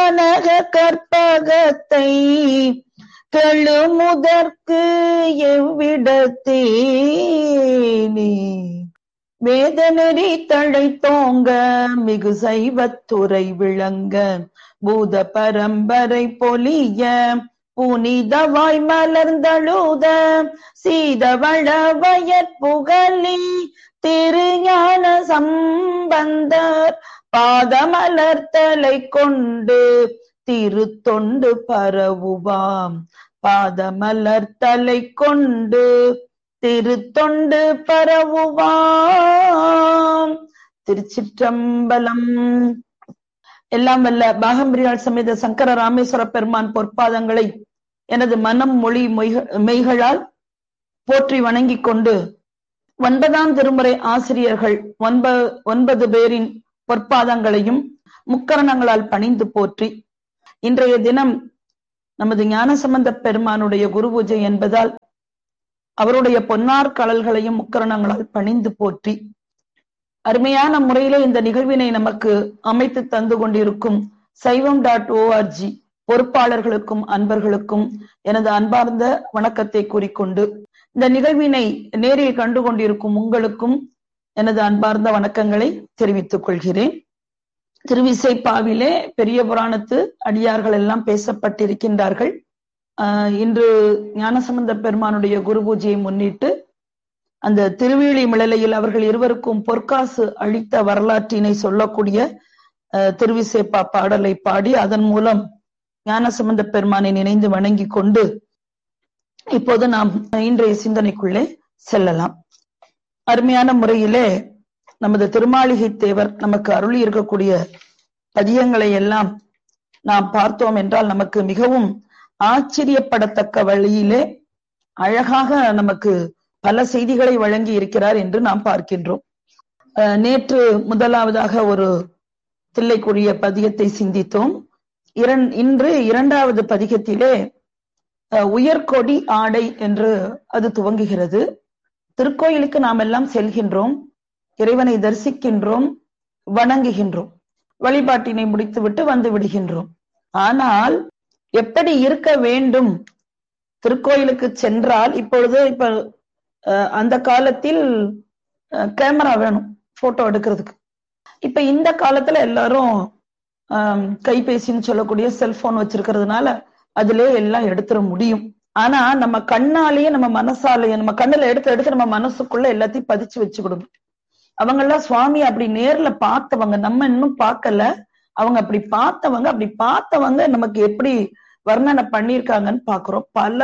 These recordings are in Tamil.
கனக கற்பகத்தை கெழுமுதற்கு எவ்விடத்தேனே வேதநெறி தழைத்தோங்க மிகு சைவத்துறை விளங்க பூத பரம்பரை பொலிய புனிதவாய் மலர்ந்தழுத சீதவள வயற்புகழி திருஞான சம்பந்தர் பாதமலர்த்தலை கொண்டு திருத்தொண்டு பரவுவாம் பாதமலர்த்தலை கொண்டு திருத்தொண்டு பரவுவாம். திருச்சிற்றம்பலம். எல்லாம் வல்ல பாகம்பிரியாள் சமேத சங்கர ராமேஸ்வர பெருமான் பொற்பாதங்களை எனது மனம் மொழி மெய்களால் போற்றி வணங்கிக் கொண்டு 9ஆம் திருமுறை ஆசிரியர்கள் 9 பேரின் பொற்பாதங்களையும் முக்கரணங்களால் பணிந்து போற்றி, இன்றைய தினம் நமது ஞானசம்பந்த பெருமானுடைய குரு பூஜை என்பதால் அவருடைய பொன்னார் கடல்களையும் முக்கரணங்களால் பணிந்து போற்றி அருமையான முறையிலே இந்த நிகழ்வினை நமக்கு அமைத்து தந்து கொண்டிருக்கும் saivam.org பொறுப்பாளர்களுக்கும் அன்பர்களுக்கும் எனது அன்பார்ந்த வணக்கத்தை கூறிக்கொண்டு, இந்த நிகழ்வினை நேரில் கண்டு கொண்டிருக்கும் உங்களுக்கும் எனது அன்பார்ந்த வணக்கங்களை தெரிவித்துக் கொள்கிறேன். திருவிசைப்பாவிலே பெரிய புராணத்து அடியார்கள் எல்லாம் பேசப்பட்டிருக்கின்றார்கள். இன்று ஞானசம்பந்த பெருமானுடைய குரு பூஜையை முன்னிட்டு அந்த திருவேலி மிளலையில் அவர்கள் இருவருக்கும் பொற்காசு அளித்த வரலாற்றினை சொல்லக்கூடிய திருவிசைப்பா பாடலை பாடி அதன் மூலம் ஞானசம்பந்த பெருமானை நினைந்து வணங்கி கொண்டு இப்போது நாம் இன்றைய சிந்தனைக்குள்ளே செல்லலாம். அருமையான முறையிலே நமது திருமாளிகை தேவர் நமக்கு அருளி இருக்கக்கூடிய பதியங்களை எல்லாம் நாம் பார்த்தோம் என்றால் நமக்கு மிகவும் ஆச்சரியப்படத்தக்க வழியிலே அழகாக நமக்கு பல செய்திகளை வழங்கி இருக்கிறார் என்று நாம் பார்க்கின்றோம். நேற்று முதலாவதாக ஒரு தில்லைக்குரிய பதிகத்தை சிந்தித்தோம். இன்று 2வது பதிகத்திலே உயர்கொடி ஆடை என்று அது துவங்குகிறது. திருக்கோயிலுக்கு நாம் எல்லாம் செல்கின்றோம், இறைவனை தரிசிக்கின்றோம், வணங்குகின்றோம், வழிபாட்டினை முடித்துவிட்டு வந்து விடுகின்றோம். ஆனால் எப்படி இருக்க வேண்டும்? திருக்கோயிலுக்கு சென்றால் இப்ப அந்த காலத்தில் கேமரா வேணும் போட்டோ எடுக்கிறதுக்கு. இப்ப இந்த காலத்துல எல்லாரும் கைபேசின்னு சொல்லக்கூடிய செல்போன் வச்சிருக்கிறதுனால அதிலே எல்லாம் எடுத்துட முடியும். ஆனா நம்ம கண்ணாலேயே நம்ம மனசாலேயே நம்ம கண்ணுல எடுத்து நம்ம மனசுக்குள்ள எல்லாத்தையும் பதிச்சு வச்சுக்கிடணும். அவங்க எல்லாம் சுவாமி அப்படி நேர்ல பார்த்தவங்க, நம்ம இன்னும் பார்க்கல. அவங்க அப்படி பார்த்தவங்க நமக்கு எப்படி வர்ணனை பண்ணியிருக்காங்கன்னு பாக்குறோம். பல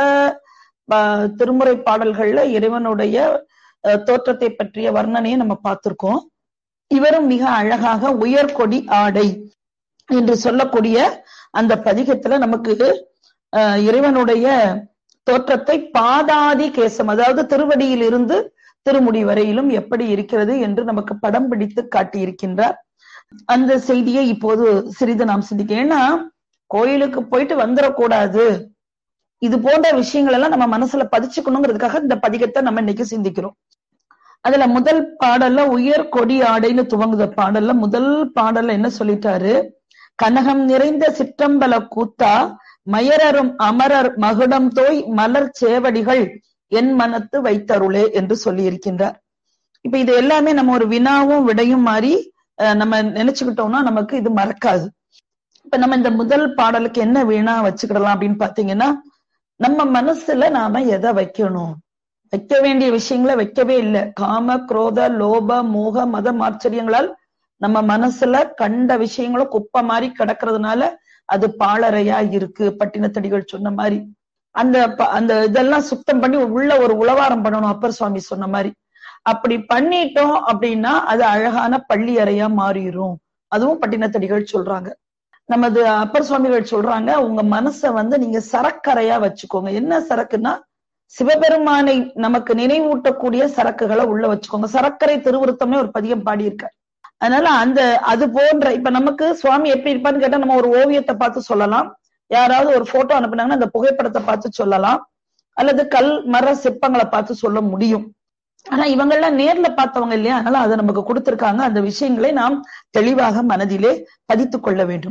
திருமுறை பாடல்கள்ல இறைவனுடைய தோற்றத்தை பற்றிய வர்ணனையை நம்ம பார்த்திருக்கோம். இவரும் மிக அழகாக உயர்கொடி ஆடை என்று சொல்லக்கூடிய அந்த பதிகத்துல நமக்கு இறைவனுடைய தோற்றத்தை பாதாதி கேசம், அதாவது திருவடியில் இருந்து திருமுடி வரையிலும் எப்படி இருக்கிறது என்று நமக்கு படம் பிடித்து காட்டியிருக்கின்றார். அந்த செய்தியை இப்போது சிறிது நாம் சிந்திக்க. ஏன்னா கோயிலுக்கு போயிட்டு வந்துடக்கூடாது, இது போன்ற விஷயங்கள் எல்லாம் நம்ம மனசுல பதிச்சுக்கணுங்கிறதுக்காக இந்த பதிகத்தை நம்ம இன்னைக்கு சிந்திக்கிறோம். அதுல முதல் பாடல்ல உயர் கொடி ஆடைன்னு துவங்குத பாடல்ல முதல் பாடல்ல என்ன சொல்லிட்டாரு? கனகம் நிறைந்த சிற்றம்பல கூத்தா மயரரும் அமரர் மகுடம் தோய் மலர் சேவடிகள் என் மனத்து வைத்தருளே என்று சொல்லி இருக்கின்றார். இப்ப இது எல்லாமே நம்ம ஒரு வினாவும் விடையும் மாறி நம்ம நினைச்சுக்கிட்டோம்னா நமக்கு இது மறக்காது. இப்ப நம்ம இந்த முதல் பாடலுக்கு என்ன வினா வச்சுக்கிடலாம் அப்படின்னு பாத்தீங்கன்னா, நம்ம மனசுல நாம எதை வைக்கணும்? வைக்க வேண்டிய விஷயங்களை வைக்கவே இல்லை. காம குரோத லோப மோக மத ஆச்சரியங்களால் நம்ம மனசுல கண்ட விஷயங்களும் குப்பை மாதிரி கிடக்கிறதுனால அது பாழறையா இருக்கு. பட்டினத்தடிகள் சொன்ன மாதிரி அந்த இதெல்லாம் சுத்தம் பண்ணி உள்ள ஒரு உளவாரம் பண்ணணும். அப்பர் சுவாமி சொன்ன மாதிரி அப்படி பண்ணிட்டோம் அப்படின்னா அது அழகான பள்ளி அறையா மாறிடும். அதுவும் பட்டினத்தடிகள் சொல்றாங்க. நமது அப்பர் சுவாமிகள் சொல்றாங்க, உங்க மனசை நீங்க சரக்கரையா வச்சுக்கோங்க. என்ன சரக்குன்னா சிவபெருமானை நமக்கு நினைவூட்டக்கூடிய சரக்குகளை உள்ள வச்சுக்கோங்க. சரக்கரை திருவிருத்தம்னே ஒரு பதியம் பாடியிருக்கார். அதனால அது போன்ற இப்ப நமக்கு சுவாமி எப்படி இருப்பான்னு கேட்டா நம்ம ஒரு ஓவியத்தை பார்த்து சொல்லலாம், யாராவது ஒரு போட்டோ அனுப்புனாங்கன்னா அந்த புகைப்படத்தை பார்த்து சொல்லலாம், அல்லது கல் மர சிற்பங்களை பார்த்து சொல்ல முடியும். ஆனா இவங்கெல்லாம் நேர்ல பார்த்தவங்க இல்லையா, அதனால அதை நமக்கு கொடுத்திருக்காங்க. அந்த விஷயங்களை நாம் தெளிவாக மனதிலே பதித்துக் கொள்ள வேண்டும்.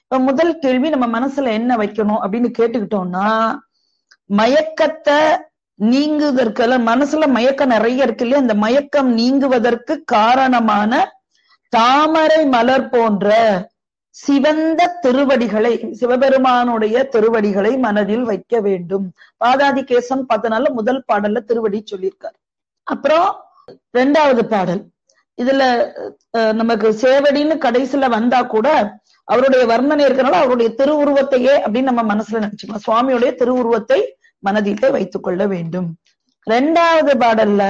இப்ப முதல் கேள்வி நம்ம மனசுல என்ன வைக்கணும் அப்படின்னு கேட்டுக்கிட்டோம்னா, மயக்கத்தை நீங்குவதற்கு, மனசுல மயக்கம் நிறைய இருக்கு இல்லையா, அந்த மயக்கம் நீங்குவதற்கு காரணமான தாமரை மலர் போன்ற சிவந்த திருவடிகளை, சிவபெருமானுடைய திருவடிகளை மனதில் வைக்க வேண்டும். பாதாதி கேசம் பார்த்தனால முதல் பாடல்ல திருவடி சொல்லியிருக்காரு. அப்புறம் 2வது பாடல், இதுல நமக்கு சேவடின்னு கடைசியில வந்தா கூட அவருடைய வர்ணனை இருக்கிறனால அவருடைய திருவுருவத்தையே அப்படின்னு நம்ம மனசுல நினைச்சுக்கலாம். சுவாமியுடைய திருவுருவத்தை மனதிலே வைத்துக் கொள்ள வேண்டும். 2வது பாடல்ல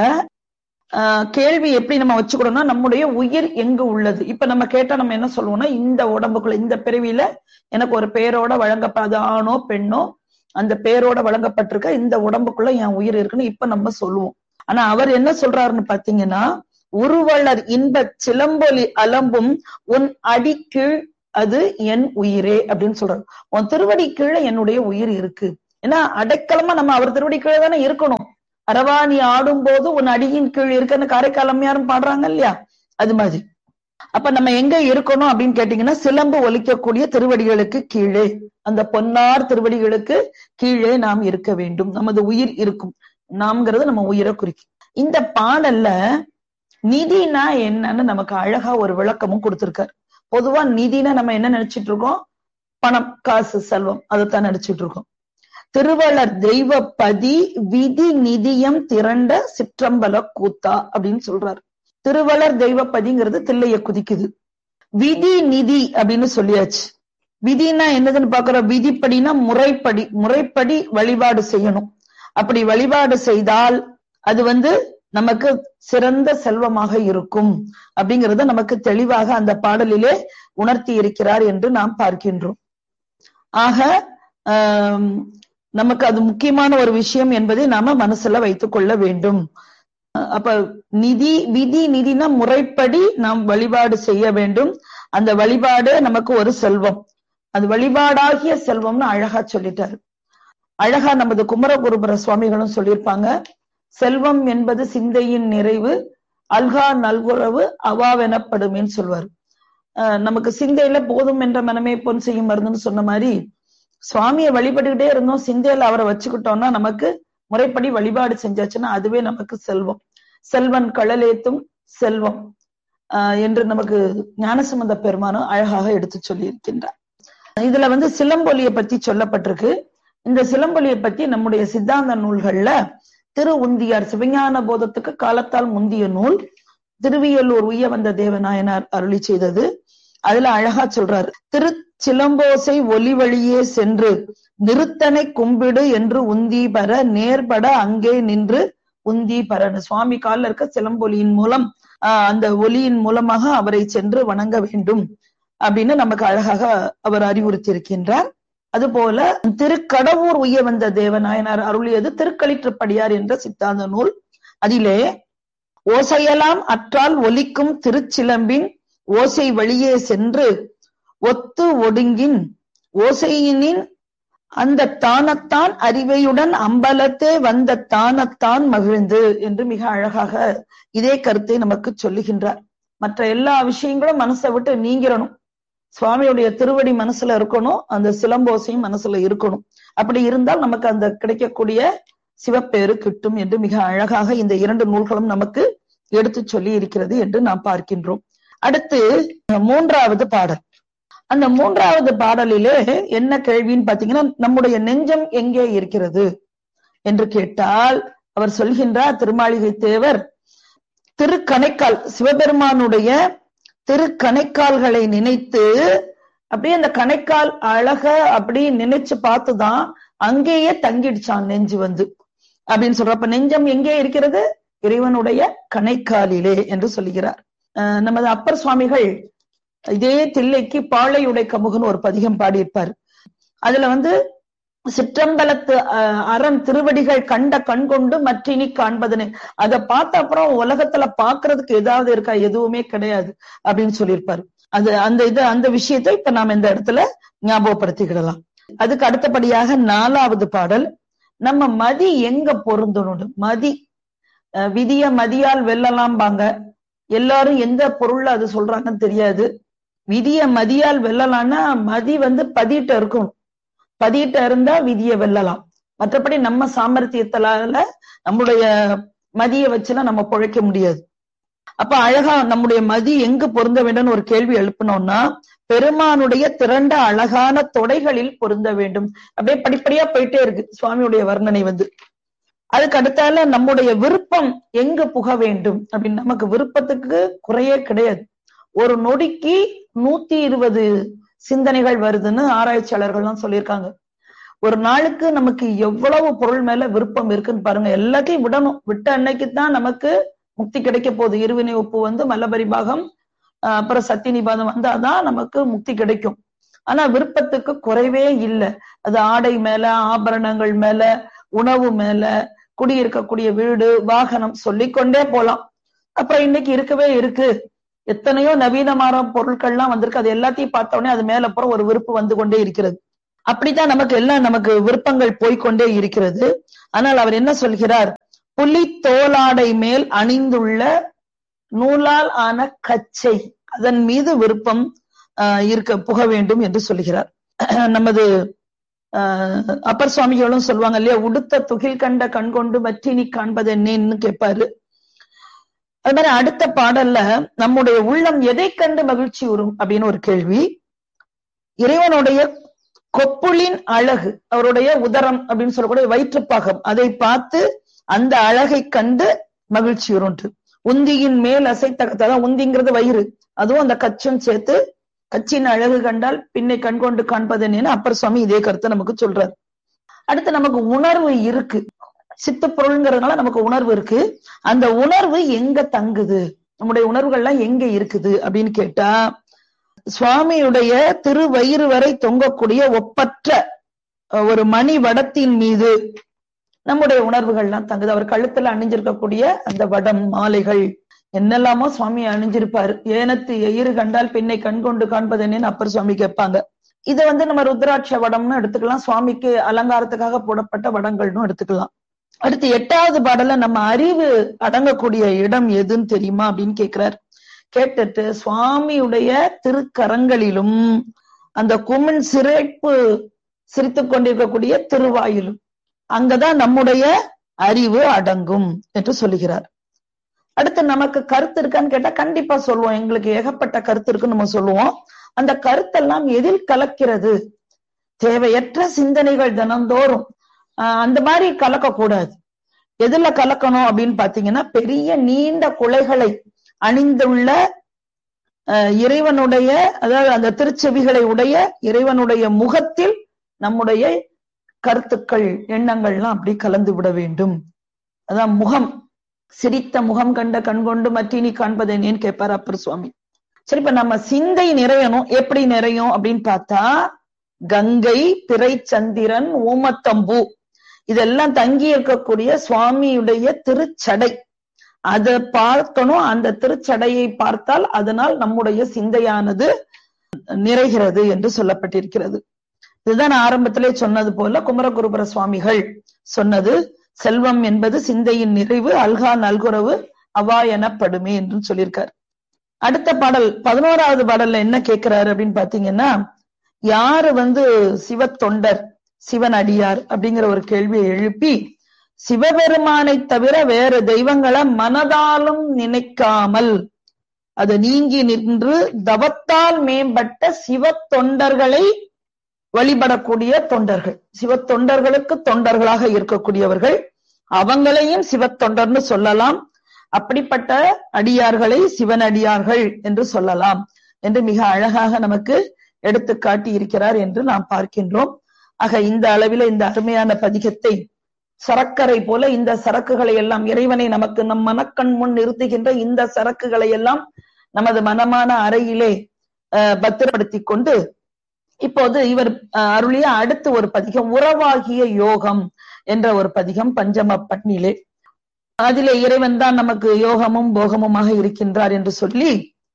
கேள்வி எப்படி நம்ம வச்சுக்கணும்னா, நம்முடைய உயிர் எங்கு உள்ளது. இப்ப நம்ம கேட்டா நம்ம என்ன சொல்லுவோம்னா, இந்த உடம்புக்குள்ள, இந்த பிறவியில எனக்கு ஒரு பேரோட வழங்கப்படாத ஆணோ பெண்ணோ அந்த பேரோட வழங்கப்பட்டிருக்க இந்த உடம்புக்குள்ள என் உயிர் இருக்குன்னு இப்ப நம்ம சொல்லுவோம். ஆனா அவர் என்ன சொல்றாருன்னு பாத்தீங்கன்னா, உருவளர் இன்ப சிலம்பொலி அலம்பும் உன் அடி கீழ் அது என் உயிரே அப்படின்னு சொல்றாரு. உன் திருவடி கீழே என்னுடைய உயிர் இருக்கு. ஏன்னா அடைக்கலமா நம்ம அவர் திருவடி கீழே தானே இருக்கணும். அரவா நீ ஆடும் போது உன் அடியின் கீழ் இருக்குன்னு காரைக்கால் அம்மையாரும் பாடுறாங்க இல்லையா, அது மாதிரி. அப்ப நம்ம எங்க இருக்கணும் அப்படின்னு கேட்டீங்கன்னா, சிலம்பு ஒலிக்கக்கூடிய திருவடிகளுக்கு கீழே, அந்த பொன்னார் திருவடிகளுக்கு கீழே நாம் இருக்க வேண்டும். நமது உயிர் இருக்கும். நாம்ங்கிறது நம்ம உயிரை குறிக்கும். இந்த பாடல்ல நிதினா என்னன்னு நமக்கு அழகா ஒரு விளக்கமும் கொடுத்திருக்காரு. பொதுவா நிதினா நம்ம என்ன நினைச்சிட்டு இருக்கோம், பணம், காசு, செல்வம், அதைத்தான் நினைச்சிட்டு இருக்கோம். திருவளர் தெய்வ பதி விதி நிதியம் திரண்ட சிற்றம்பல கூத்தா அப்படின்னு சொல்றாரு. திருவளர் தெய்வ பதிங்கிறது தில்லைய குதிக்குது. விதி நிதி அப்படின்னு சொல்லியாச்சு. விதினா என்னதுன்னு பாக்குறோம். விதிப்படினா முறைப்படி, முறைப்படி வழிபாடு செய்யணும். அப்படி வழிபாடு செய்தால் அது நமக்கு சிறந்த செல்வமாக இருக்கும் அப்படிங்கறத நமக்கு தெளிவாக அந்த பாடலிலே உணர்த்தி இருக்கிறார் என்று நாம் பார்க்கின்றோம். ஆக நமக்கு அது முக்கியமான ஒரு விஷயம் என்பதை நாம மனசுல வைத்துக் கொள்ள வேண்டும். அப்ப நிதி, விதி நிதினா முறைப்படி நாம் வழிபாடு செய்ய வேண்டும். அந்த வழிபாடு நமக்கு ஒரு செல்வம். அது வழிபாடாகிய செல்வம்னு அழகா சொல்லிட்டாரு. அழகா நமது குமரகுருபர சுவாமிகளும் சொல்லியிருப்பாங்க, செல்வம் என்பது சிந்தையின் நிறைவு, அல்கா நல்குறவு அவாவெனப்படுமேன்னு சொல்வார். நமக்கு சிந்தையில போதும் என்ற மனமே பொன் செய்யும் மருந்துன்னு சொன்ன மாதிரி சுவாமியை வழிபட்டுக்கிட்டே இருந்தோம், சிந்தையில அவரை வச்சுக்கிட்டோம்னா, நமக்கு முறைப்படி வழிபாடு செஞ்சாச்சுன்னா அதுவே நமக்கு செல்வம். செல்வன் களலேத்தும் செல்வம் என்று நமக்கு ஞானசம்பந்த பெருமானும் அழகாக எடுத்து சொல்லி இருக்கின்றார். இதுல சிலம்பொலியை பத்தி சொல்லப்பட்டிருக்கு. இந்த சிலம்பொலியை பத்தி நம்முடைய சித்தாந்த நூல்கள்ல திரு உந்தியார் சிவஞான போதத்துக்கு காலத்தால் முந்திய நூல் திருவியலூர் உய்ய வந்த தேவநாயனார் அருளி செய்தது. அதுல அழகா சொல்றாரு, திருச்சிலம்போசை ஒலி வழியே சென்று நிறுத்தனை கும்பிடு என்று உந்தி பர நேர்பட அங்கே நின்று உந்தி பரன்னு. சுவாமி காலில் இருக்க சிலம்பொலியின் மூலம் அந்த ஒலியின் மூலமாக அவரை சென்று வணங்க வேண்டும் அப்படின்னு நமக்கு அழகாக அவர் அறிவுறுத்தி இருக்கின்றார். அதுபோல திருக்கடவூர் உய்ய வந்த தேவநாயனார் அருளியது திருக்களிற்றுப்படியார் என்ற சித்தாந்த நூல். அதிலே ஓசையெல்லாம் அற்றால் ஒலிக்கும் திருச்சிலம்பின் ஓசை வழியே சென்று ஒத்து ஒடுங்கின் ஓசையினின் அந்த தானத்தான் அறிவையுடன் அம்பலத்தே வந்த தானத்தான் மகிழ்ந்து என்று மிக அழகாக இதே கருத்தை நமக்கு சொல்லுகின்றார். மற்ற எல்லா விஷயங்களும் மனசை விட்டு நீங்கிடணும். சுவாமியுடைய திருவடி மனசுல இருக்கணும், அந்த சிலம்போசையும் மனசுல இருக்கணும். அப்படி இருந்தால் நமக்கு அந்த கிடைக்கக்கூடிய சிவப்பேறு கிட்டும் என்று மிக அழகாக இந்த 2 நூல்களும் நமக்கு எடுத்து சொல்லி இருக்கிறது என்று நாம் பார்க்கின்றோம். அடுத்து 3வது பாடல். அந்த 3வது பாடலிலே என்ன கேள்வின்னு பாத்தீங்கன்னா, நம்முடைய நெஞ்சம் எங்கே இருக்கிறது என்று கேட்டால் அவர் சொல்கின்றார், திருமாளிகை தேவர் திருக்கணைக்கால், சிவபெருமானுடைய திருக்கணைக்கால்களை நினைத்து அப்படியே அந்த கணைக்கால் அழக அப்படி நினைச்சு பார்த்துதான் அங்கேயே தங்கிடுச்சான் நெஞ்சு அப்படின்னு சொல்ற. அப்ப நெஞ்சம் எங்கே இருக்கிறது? இறைவனுடைய கணைக்காலிலே என்று சொல்லுகிறார். நமது அப்பர் சுவாமிகள் இதே தில்லைக்கு பாளை உடை கமுகன்னு ஒரு பதிகம் பாடியிருப்பார். அதுல சிற்றம்பலத்து அரண் திருவடிகள் கண்ட கண் கொண்டு மற்றினி காண்பதுன்னு, அதை பார்த்த அப்புறம் உலகத்துல பாக்குறதுக்கு ஏதாவது இருக்கா? எதுவுமே கிடையாது அப்படின்னு சொல்லியிருப்பாரு. அந்த விஷயத்தை இப்ப நாம இந்த இடத்துல ஞாபகப்படுத்திக்கிடலாம். அதுக்கு அடுத்தபடியாக 4வது பாடல், நம்ம மதி எங்க பொருந்தணும்? மதி விதிய மதியால் வெல்லலாம் பாங்க. எல்லாரும் எந்த பொருள்ல அது சொல்றாங்கன்னு தெரியாது. விதிய மதியால் வெல்லலாம்னா மதி பதிட்ட இருக்கும், பதிட்ட இருந்தா விதிய வெல்லலாம். மற்றபடி நம்ம சாமர்த்தியத்தால நம்முடைய மதிய வச்சுலாம் நம்ம பொழைக்க முடியாது. அப்ப அழகா நம்முடைய மதி எங்கு பொருந்த வேண்டும் ஒரு கேள்வி எழுப்பினோம்னா பெருமானுடைய திரண்ட அழகான தொடைகளில் பொருந்த வேண்டும். அப்படியே படிப்படியா போயிட்டே இருக்கு சுவாமியுடைய வர்ணனை. அதுக்கு அடுத்தால நம்முடைய விருப்பம் எங்கு புக வேண்டும் அப்படின்னு நமக்கு விருப்பத்துக்கு குறையே கிடையாது. ஒரு நொடிக்கு 120 சிந்தனைகள் வருதுன்னு ஆராய்ச்சியாளர்கள்லாம் சொல்லியிருக்காங்க. ஒரு நாளுக்கு நமக்கு எவ்வளவு பொருள் மேல விருப்பம் இருக்குன்னு பாருங்க. எல்லாத்தையும் விடணும், விட்ட அன்னைக்குதான் நமக்கு முக்தி கிடைக்க போகுது. இருவினை ஒப்பு மல்லபரிபாகம் அப்புறம் சத்திய நிபாதம் வந்தாதான் நமக்கு முக்தி கிடைக்கும். ஆனா விருப்பத்துக்கு குறைவே இல்லை. அது ஆடை மேல, ஆபரணங்கள் மேல, உணவு மேல, குடியிருக்கக்கூடிய வீடு, வாகனம், சொல்லிக்கொண்டே போலாம். அப்புறம் இன்னைக்கு இருக்கவே இருக்கு, எத்தனையோ நவீனமான பொருட்கள்லாம் வந்திருக்கு. அது எல்லாத்தையும் பார்த்தோடனே அது மேல அப்புறம் ஒரு விருப்பு வந்து கொண்டே இருக்கிறது. அப்படித்தான் நமக்கு விருப்பங்கள் போய்கொண்டே இருக்கிறது. ஆனால் அவர் என்ன சொல்கிறார்? புலி தோலாடை மேல் அணிந்துள்ள நூலால் ஆன கச்சை, அதன் மீது விருப்பம் புக வேண்டும் என்று சொல்கிறார். நமது அப்பர் சுவாமிகளும் சொல்லுவாங்க இல்லையா, உடுத்த துகில் கண்ட கண் கொண்டு மற்றினி காண்பது என்னன்னு கேட்பாரு. அது மாதிரி அடுத்த பாடல்ல நம்முடைய உள்ளம் எதை கண்டு மகிழ்ச்சி உறும் அப்படின்னு ஒரு கேள்வி. இறைவனுடைய கொப்புளின் அழகு, அவருடைய உதரம் அப்படின்னு சொல்லக்கூடிய வயிற்றுப்பாகம், அதை பார்த்து அந்த அழகை கண்டு மகிழ்ச்சி உருண்டு. உந்தியின் மேல் அசைத்ததான், உந்திங்கிறது வயிறு, அதுவும் அந்த கச்சும் சேர்த்து கச்சின் அழகு கண்டால் பின்னை கண்கொண்டு காண்பது என்னன்னு அப்பர் சுவாமி இதே கருத்தை நமக்கு சொல்றாரு. அடுத்து நமக்கு உணர்வு இருக்கு, சித்து பொருள்ங்கிறதுனால நமக்கு உணர்வு இருக்கு. அந்த உணர்வு எங்க தங்குது, நம்முடைய உணர்வுகள்லாம் எங்க இருக்குது அப்படின்னு கேட்டா, சுவாமியுடைய திருவயிறு வரை தொங்கக்கூடிய ஒப்பற்ற ஒரு மணி வடத்தின் மீது நம்முடைய உணர்வுகள்லாம் தங்குது. அவர் கழுத்துல அணிஞ்சிருக்கக்கூடிய அந்த வடம், மாலைகள், என்னெல்லாமோ சுவாமி அணிஞ்சிருப்பாரு. ஏனத்து எயிறு கண்டால் பின்னை கண்கொண்டு காண்பது என்னன்னு அப்பர் சுவாமி கேட்பாங்க. இதை நம்ம ருத்ராட்ச வடம்னு எடுத்துக்கலாம், சுவாமிக்கு அலங்காரத்துக்காக போடப்பட்ட வடங்கள்னு எடுத்துக்கலாம். அடுத்து 8வது பாடல நம்ம அறிவு அடங்கக்கூடிய இடம் எதுன்னு தெரியுமா அப்படின்னு கேட்கிறார். கேட்டுட்டு சுவாமியுடைய திருக்கரங்களிலும் அந்த குமிழ் சிறைப்பு சிரித்து கொண்டிருக்கக்கூடிய திருவாயிலும் அங்கதான் நம்முடைய அறிவு அடங்கும் என்று சொல்லுகிறார். அடுத்து நமக்கு கருத்து இருக்கான்னு கேட்டா கண்டிப்பா சொல்லுவோம், எங்களுக்கு ஏகப்பட்ட கருத்து இருக்குன்னு நம்ம சொல்லுவோம். அந்த கருத்தெல்லாம் எதில் கலக்கிறது? தேவையற்ற சிந்தனைகள் தினந்தோறும் அந்த மாதிரி கலக்கக்கூடாது. எதுல கலக்கணும் அப்படின்னு பாத்தீங்கன்னா, பெரிய நீண்ட குலைகளை அணிந்துள்ள இறைவனுடைய, அதாவது அந்த திருச்செவிகளை உடைய இறைவனுடைய முகத்தில் நம்முடைய கருத்துக்கள், எண்ணங்கள்லாம் அப்படி கலந்து விட வேண்டும். அதான் முகம், சிரித்த முகம் கண்ட கண்கொண்டு மற்றினி காண்பது என்னன்னு கேட்பாரு அப்பர் சுவாமி. சரி, இப்ப நம்ம சிந்தை நிறையணும். எப்படி நிறையும் அப்படின்னு பார்த்தா, கங்கை, பிறை சந்திரன், ஊமத்தம்பூ இதெல்லாம் தங்கி இருக்கக்கூடிய சுவாமியுடைய திருச்சடை, அதை பார்க்கணும். அந்த திருச்சடையை பார்த்தால் அதனால் நம்முடைய சிந்தையானது நிறைகிறது என்று சொல்லப்பட்டிருக்கிறது. இதுதான் ஆரம்பத்திலே சொன்னது போல குமரகுருபர சுவாமிகள் சொன்னது, செல்வம் என்பது சிந்தையின் நிறைவு, அல்கா நல்குறவு அவா எனப்படுமே என்று சொல்லியிருக்காரு. அடுத்த பாடல் 11வது பாடல்ல என்ன கேட்கிறாரு அப்படின்னு பாத்தீங்கன்னா, யாரு சிவத்தொண்டர், சிவன் அடியார் அப்படிங்கிற ஒரு கேள்வியை எழுப்பி, சிவபெருமானை தவிர வேறு தெய்வங்களை மனதாலும் நினைக்காமல் அது நீங்கி நின்று தவத்தால் மேம்பட்ட சிவ தொண்டர்களை வழிபடக்கூடிய தொண்டர்கள், சிவ தொண்டர்களுக்கு தொண்டர்களாக இருக்கக்கூடியவர்கள், அவங்களையும் சிவத்தொண்டர்னு சொல்லலாம். அப்படிப்பட்ட அடியார்களை சிவனடியார்கள் என்று சொல்லலாம் என்று மிக அழகாக நமக்கு எடுத்து காட்டி இருக்கிறார் என்று நாம் பார்க்கின்றோம். ஆக இந்த அளவில இந்த அருமையான பதிகத்தை சரக்கரை போல இந்த சரக்குகளை எல்லாம், இறைவனை நமக்கு நம் மனக்கண் முன் நிறுத்துகின்ற இந்த சரக்குகளை எல்லாம் நமது மனமான அறையிலே பத்திரப்படுத்தி கொண்டு, இப்போது இவர் அருளிய அடுத்து ஒரு பதிகம் உறவாகிய யோகம் என்ற ஒரு பதிகம் பஞ்சம பட்னிலே. அதிலே இறைவன் தான் நமக்கு யோகமும் போகமுமாக இருக்கின்றார் என்று சொல்லி,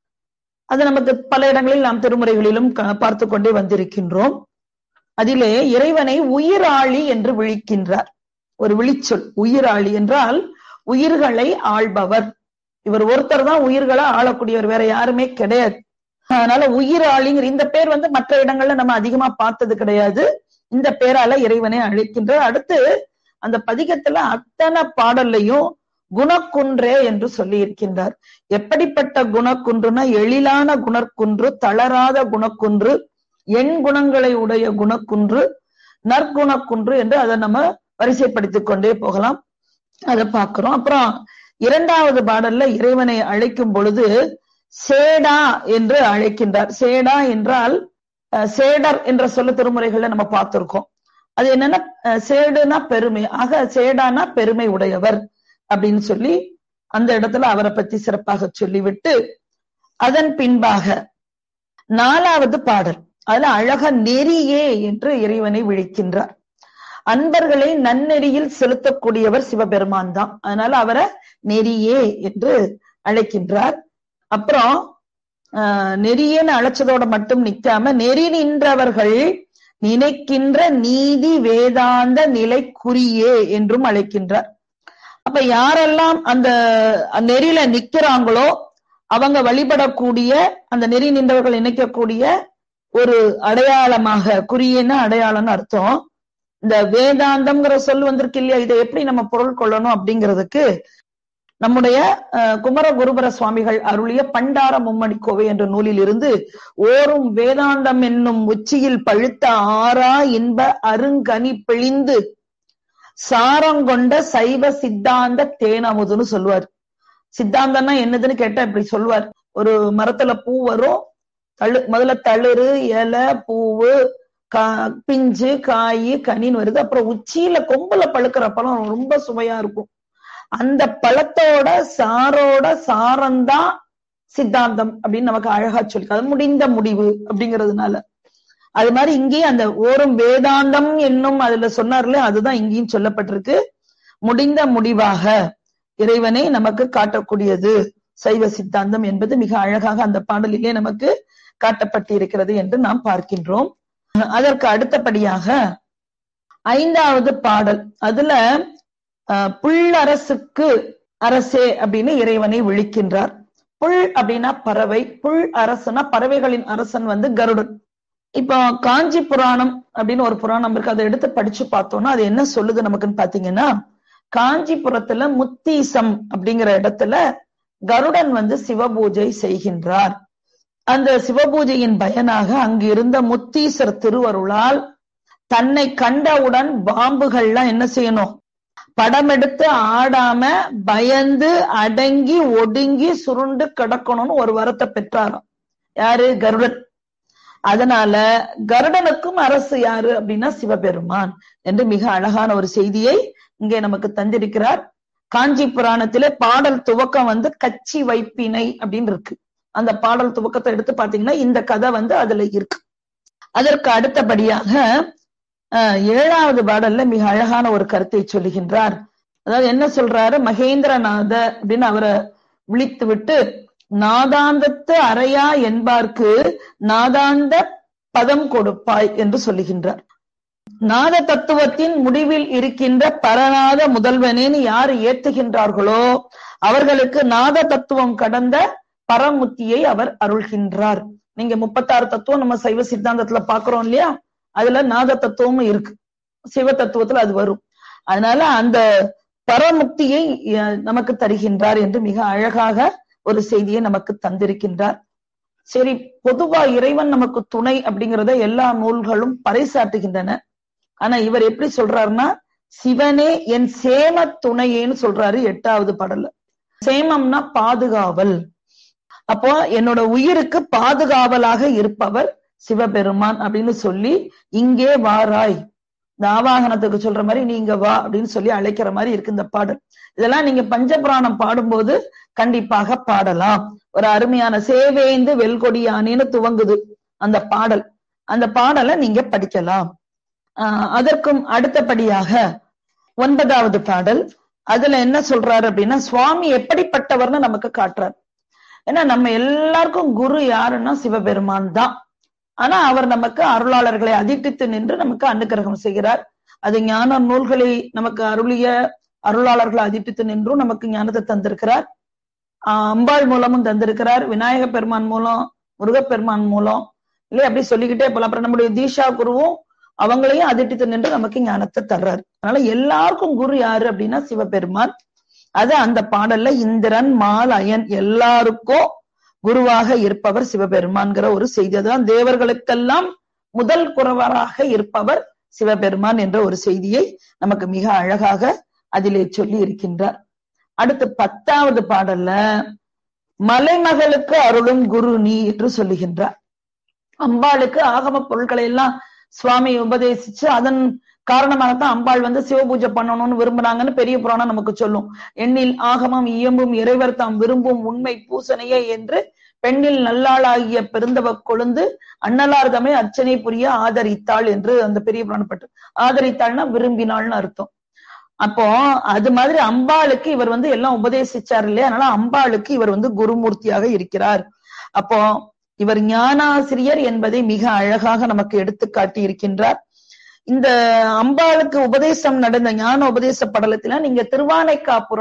அது நமக்கு பல இடங்களில் நாம் திருமுறைகளிலும் பார்த்து கொண்டே வந்திருக்கின்றோம். அதிலே இறைவனை உயிராளி என்று விழிக்கின்றார். ஒரு விழிச்சொல் உயிராளி என்றால் உயிர்களை ஆள்பவர். இவர் ஒருத்தர் தான் உயிர்களை ஆளக்கூடியவர், வேற யாருமே கிடையாது. அதனால உயிராளிங்கிற இந்த பேர் மற்ற இடங்கள்ல நம்ம அதிகமா பார்த்தது கிடையாது. இந்த பேரால இறைவனை அழைக்கின்றார். அடுத்து அந்த பதிகத்துல அத்தனை பாடல்லையும் குணக்குன்றே என்று சொல்லி இருக்கின்றார். எப்படிப்பட்ட குணக்குன்றுனா எழிலான குணக்குன்று, தளராத குணக்குன்று, எண் குணங்களை உடைய குணக்குன்று, நற்குணக்குன்று என்று அதை நம்ம வரிசைப்படுத்திக் கொண்டே போகலாம். அதை பார்க்கிறோம். அப்புறம் இரண்டாவது பாடல்ல இறைவனை அழைக்கும் பொழுது சேடா என்று அழைக்கின்றார். சேடா என்றால் சேடர் என்ற சொல்ல திருமுறைகள்ல நம்ம பார்த்திருக்கோம். அது என்னன்னா சேடுனா பெருமை, ஆக சேடானா பெருமை உடையவர் அப்படின்னு சொல்லி அந்த இடத்துல அவரை பத்தி சிறப்பாக சொல்லிவிட்டு அதன் பின்பாக நாலாவது பாடல் அதுல அழக நெறியே என்று இறைவனை விழிக்கின்றார். அன்பர்களை நன்னெறியில் செலுத்தக்கூடியவர் சிவபெருமான் தான். அதனால அவரை நெறியே என்று அழைக்கின்றார். அப்புறம் நெறியேன்னு அழைச்சதோட மட்டும் நிக்காம நெறி நின்றவர்கள் நினைக்கின்ற நீதி வேதாந்த நிலைக்குரியே என்றும் அழைக்கின்றார். அப்ப யாரெல்லாம் அந்த நெறியில நிக்கிறாங்களோ அவங்க வழிபடக்கூடிய அந்த நெறி நின்றவர்கள் நினைக்கக்கூடிய ஒரு அடையாளமாக, குறியேன்னா அடையாளம்னு அர்த்தம். இந்த வேதாந்தம்ங்கிற சொல் வந்திருக்கு இல்லையா, இதை எப்படி நம்ம பொருள் கொள்ளணும் அப்படிங்கிறதுக்கு நம்முடைய குமர குருபர சுவாமிகள் அருளிய பண்டார மும்மணி கோவை என்ற நூலில் இருந்து ஓரும் வேதாந்தம் என்னும் உச்சியில் பழுத்த ஆறா இன்ப அருங்கனி பிழிந்து சாரங்கொண்ட சைவ சித்தாந்த தேனமுதுன்னு சொல்லுவார். சித்தாந்தம்னா என்னதுன்னு கேட்டா இப்படி சொல்லுவார். ஒரு மரத்துல பூ வரும், முதல்ல தளிரு, இலை, பூவு, பிஞ்சு, காய், கனின்னு வருது. அப்புறம் உச்சியில கொம்புல பழுக்கிற பழம் ரொம்ப சுவையா இருக்கும். அந்த பழத்தோட சாரோட சாரம்தான் சித்தாந்தம் அப்படின்னு நமக்கு அழகா சொல்லி, அது முடிந்த முடிவு அப்படிங்கிறதுனால. அது மாதிரி இங்கேயும் அந்த ஓரும் வேதாந்தம் என்னும் அதுல சொன்னார்ல, அதுதான் இங்கேயும் சொல்லப்பட்டிருக்கு. முடிந்த முடிவாக இறைவனை நமக்கு காட்டக்கூடியது சைவ சித்தாந்தம் என்பது மிக அழகாக அந்த பாடலிலே நமக்கு காட்டப்பட்டிருக்கிறது என்று நாம் பார்க்கின்றோம். அதற்கு அடுத்தபடியாக ஐந்தாவது பாடல், அதுல புள்ளரசுக்கு அரசே அப்படின்னு இறைவனை விழிக்கின்றார். புல் அப்படின்னா பறவை, புல் அரசுனா பறவைகளின் அரசன் கருடன். இப்போ காஞ்சி புராணம் அப்படின்னு ஒரு புராணம் இருக்கு, அதை எடுத்து படிச்சு பார்த்தோம்னா அது என்ன சொல்லுது நமக்குன்னு பாத்தீங்கன்னா, காஞ்சிபுரத்துல முத்தீசம் அப்படிங்கிற இடத்துல கருடன் சிவபூஜை செய்கின்றார். அந்த சிவபூஜையின் பயனாக அங்கு இருந்த முத்தீசர் திருவருளால் தன்னை கண்டவுடன் பாம்புகள்லாம் என்ன செய்யணும், படம் எடுத்து ஆடாம பயந்து அடங்கி ஒடுங்கி சுருண்டு கிடக்கணும்னு ஒரு வரத்தை பெற்றாராம். யாரு? கருடன். அதனால கருடனுக்கும் அரசு யாரு அப்படின்னா சிவபெருமான் என்று மிக அழகான ஒரு செய்தியை இங்கே நமக்கு தந்திருக்கிறார். காஞ்சி புராணத்திலே பாடல் துவக்கம் கச்சி வைப்பினை அப்படின்னு இருக்கு. அந்த பாடல் துவக்கத்தை எடுத்து பாத்தீங்கன்னா இந்த கதை அதுல இருக்கு. அதற்கு அடுத்தபடியாக ஏழாவது பாடல்ல மிக அழகான ஒரு கருத்தை சொல்லுகின்றார். அதாவது என்ன சொல்றாரு, மகேந்திரநாத அப்படின்னு அவரை விழித்து விட்டு நாதாந்தத்து அறையா என்பார்க்கு நாதாந்த பதம் கொடுப்பாய் என்று சொல்லுகின்றார். நாத தத்துவத்தின் முடிவில் இருக்கின்ற பரநாத முதல்வனேன்னு யாரு ஏத்துகின்றார்களோ அவர்களுக்கு நாத தத்துவம் கடந்த பரமுத்தியை அவர் அருள்கின்றார். நீங்க 36 தத்துவம் நம்ம சைவ சித்தாந்தத்துல பாக்குறோம் இல்லையா, அதுல நாத தத்துவமும் இருக்கு, சிவ தத்துவத்துல அது வரும். அதனால அந்த பரமுக்தியை நமக்கு தருகின்றார் என்று மிக அழகாக ஒரு செய்தியை நமக்கு தந்திருக்கின்றார். சரி, பொதுவா இறைவன் நமக்கு துணை அப்படிங்கிறத எல்லா நூல்களும் பறைசாட்டுகின்றன. ஆனா இவர் எப்படி சொல்றாருன்னா, சிவனே என் சேம துணையேன்னு சொல்றாரு 8வது பாடல்ல. சேமம்னா பாதுகாவல். அப்போ என்னோட உயிருக்கு பாதுகாவலாக இருப்பவர் சிவபெருமான் அப்படின்னு சொல்லி இங்கே வாராய், இந்த ஆவாகனத்துக்கு சொல்ற மாதிரி நீங்க வா அப்படின்னு சொல்லி அழைக்கிற மாதிரி இருக்கு இந்த பாடல். இதெல்லாம் நீங்க பஞ்சபுராணம் பாடும்போது கண்டிப்பாக பாடலாம். ஒரு அருமையான சேவேந்து வெல்கொடியானேன்னு துவங்குது அந்த பாடல். அந்த பாடலை நீங்க படிக்கலாம். அதற்கும் அடுத்தபடியாக 9வது பாடல், அதுல என்ன சொல்றாரு அப்படின்னா, சுவாமி எப்படிப்பட்டவர்னு நமக்கு காட்டுறார். ஏன்னா நம்ம எல்லாருக்கும் குரு யாருன்னா சிவபெருமான் தான். ஆனா அவர் நமக்கு அருளாளர்களை அதிட்டித்து நின்று நமக்கு அனுக்கிரகம் செய்கிறார். அது ஞான நூல்களை நமக்கு அருளிய அருளாளர்களை அதிட்டித்து நின்றும் நமக்கு ஞானத்தை தந்திருக்கிறார். அம்பாள் மூலமும் தந்திருக்கிறார். விநாயக பெருமான் மூலம் முருகப்பெருமான் மூலம் இல்லையா, அப்படி சொல்லிக்கிட்டே போலாம். அப்புறம் நம்முடைய தீஷா குருவும் அவங்களையும் அதிட்டித்து நின்று நமக்கு ஞானத்தை தர்றாரு. அதனால எல்லாருக்கும் குரு யாரு அப்படின்னா சிவபெருமான். அது அந்த பாடல்ல இந்திரன் மால் அயன் எல்லாருக்கும் குருவாக இருப்பவர் சிவபெருமான்கிற ஒரு செய்தி. அதுதான் தேவர்களுக்கெல்லாம் முதல் குரவராக இருப்பவர் சிவபெருமான் என்ற ஒரு செய்தியை நமக்கு மிக அழகாக அதிலே சொல்லி இருக்கின்றார். அடுத்து 10வது பாடல்ல மலைமகளுக்கு அருளும் குரு நீ என்று சொல்லுகின்றார். அம்பாளுக்கு ஆகம பொருட்களை எல்லாம் சுவாமி உபதேசிச்சு அதன் காரணமாகத்தான் அம்பாள் சிவபூஜை பண்ணணும்னு விரும்புறாங்கன்னு பெரிய புராணம் நமக்கு சொல்லும். எண்ணில் ஆகமம் இயம்பும் இறைவர் தாம் விரும்பும் உண்மை பூசனையே என்று பெண்ணில் நல்லாளாகிய பெருந்தவ கொழுந்து அண்ணலார்தமே அர்ச்சனை புரிய ஆதரித்தாள் என்று அந்த பெரிய புராணப்பட்டு. ஆதரித்தாள்னா விரும்பினாள்னு அர்த்தம். அப்போ அது மாதிரி அம்பாளுக்கு இவர் எல்லாம் உபதேசிச்சார் இல்லையா, அதனால அம்பாளுக்கு இவர் குருமூர்த்தியாக இருக்கிறார். அப்போ இவர் ஞானாசிரியர் என்பதை மிக அழகாக நமக்கு எடுத்து காட்டி இருக்கின்றார். இந்த அம்பாளுக்கு உபதேசம் நடந்த ஞான உபதேச படலத்தில நீங்க திருவானைக்காப்புறம்